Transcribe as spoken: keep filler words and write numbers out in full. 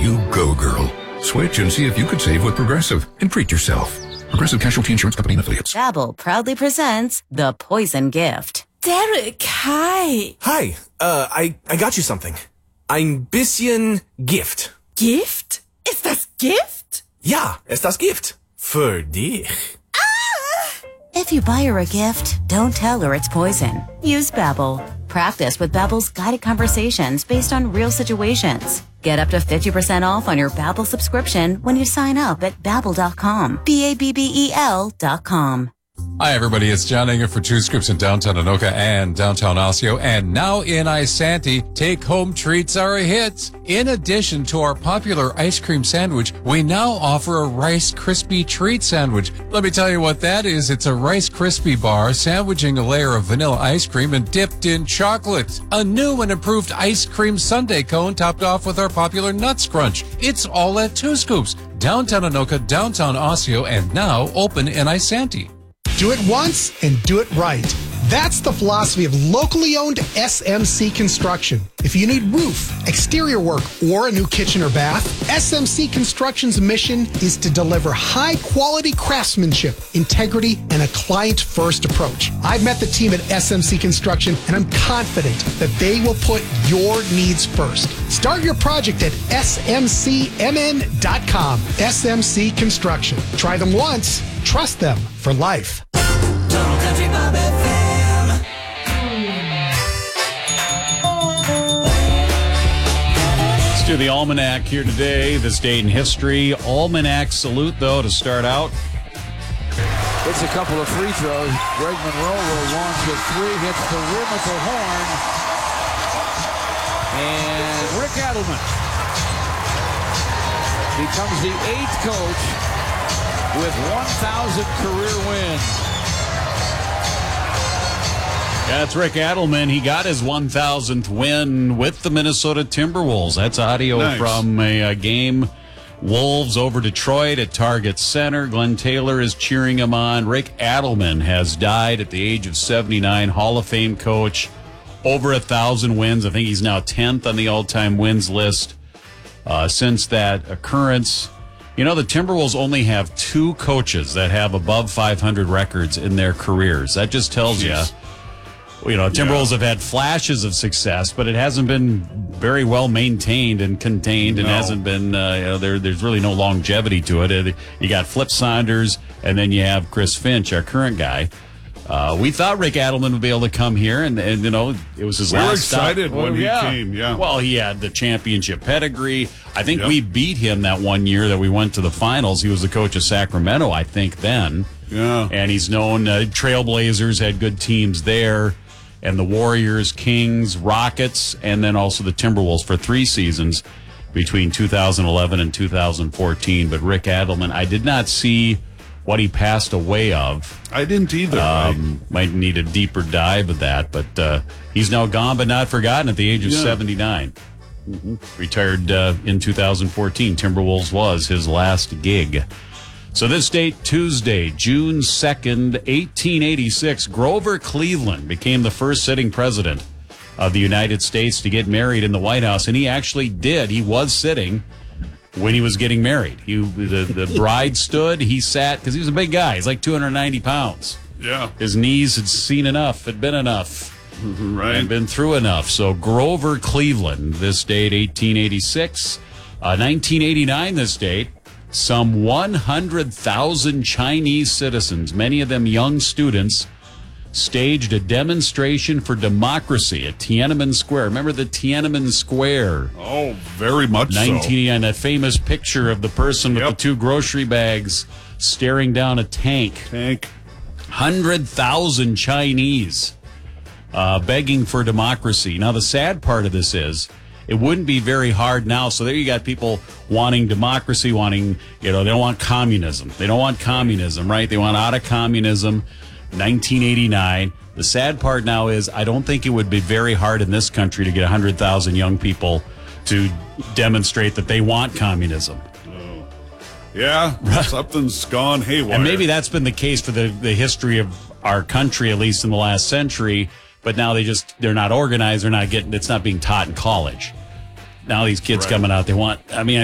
You go, girl. Switch and see if you could save with Progressive and treat yourself. Progressive Casualty Insurance Company and Affiliates. Babbel proudly presents The Poison Gift. Derek, hi. Hi, uh, I, I got you something. Ein bisschen Gift. Gift? Ist das Gift? Ja, ist das Gift. Für dich. If you buy her a gift, don't tell her it's poison. Use Babbel. Practice with Babbel's guided conversations based on real situations. Get up to fifty percent off on your Babbel subscription when you sign up at babbel dot com. B A B B E L dot com. Hi, everybody. It's John Enger for Two Scripts in downtown Anoka and downtown Osseo. And now in Isanti, take-home treats are a hit. In addition to our popular ice cream sandwich, we now offer a Rice Krispie treat sandwich. Let me tell you what that is. It's a Rice Krispie bar sandwiching a layer of vanilla ice cream and dipped in chocolate. A new and improved ice cream sundae cone topped off with our popular Nuts Crunch. It's all at Two Scoops, downtown Anoka, downtown Osseo, and now open in Isanti. Do it once and do it right. That's the philosophy of locally owned S M C Construction. If you need roof, exterior work, or a new kitchen or bath, S M C Construction's mission is to deliver high-quality craftsmanship, integrity, and a client-first approach. I've met the team at S M C Construction, and I'm confident that they will put your needs first. Start your project at S M C M N dot com. S M C Construction. Try them once, trust them for life. Total Country Bob F M. Let's do the Almanac here today, this day in history. Almanac salute, though, to start out. It's a couple of free throws. Greg Monroe will launch with three, hits the rim at the horn. And Rick Adelman becomes the eighth coach with one thousand career wins. Yeah, that's Rick Adelman. He got his one thousandth win with the Minnesota Timberwolves. That's audio nice. from a, a game. Wolves over Detroit at Target Center. Glenn Taylor is cheering him on. Rick Adelman has died at the age of seventy-nine. Hall of Fame coach. Over a thousand wins. I think he's now tenth on the all-time wins list. Uh, since that occurrence, you know, the Timberwolves only have two coaches that have above five hundred records in their careers. That just tells Jeez. you. You know, Timberwolves yeah. have had flashes of success, but it hasn't been very well maintained and contained, and no. hasn't been, uh, you know, there, there's really no longevity to it. You got Flip Saunders, and then you have Chris Finch, our current guy. Uh, we thought Rick Adelman would be able to come here, and, and you know, it was his we last were excited stop. when well, he yeah. came, yeah. Well, he had the championship pedigree. I think yep. we beat him that one year that we went to the finals. He was the coach of Sacramento, I think, then. Yeah. And he's known, uh, Trailblazers had good teams there. And the Warriors, Kings, Rockets, and then also the Timberwolves for three seasons between two thousand eleven and two thousand fourteen. But Rick Adelman, I did not see what he passed away of. I didn't either. Um, right? Might need a deeper dive of that. But uh, he's now gone but not forgotten at the age of yeah. seventy-nine. Mm-hmm. Retired uh, in two thousand fourteen. Timberwolves was his last gig. So this date, Tuesday, June second, eighteen eighty-six, Grover Cleveland became the first sitting president of the United States to get married in the White House. And he actually did. He was sitting when he was getting married. He, the, the bride stood. He sat because he was a big guy. He's like two hundred ninety pounds. Yeah. His knees had seen enough, had been enough. Right. And been through enough. So Grover Cleveland, this date, eighteen eighty-six. Uh, nineteen eighty-nine, this date. Some one hundred thousand Chinese citizens, many of them young students, staged a demonstration for democracy at Tiananmen Square. Remember the Tiananmen Square? Oh, very much nineteen eighty-nine, so. That famous picture of the person with yep. the two grocery bags staring down a tank. Tank. one hundred thousand Chinese uh, begging for democracy. Now, the sad part of this is, it wouldn't be very hard now. So there you got people wanting democracy, wanting, you know, they don't want communism. They don't want communism, right? They want out of communism. nineteen eighty-nine. The sad part now is I don't think it would be very hard in this country to get one hundred thousand young people to demonstrate that they want communism. Oh. Yeah, something's gone haywire. And maybe that's been the case for the, the history of our country, at least in the last century. But now they just, they're not organized. They're not getting, it's not being taught in college. Now these kids right. coming out, they want, I mean,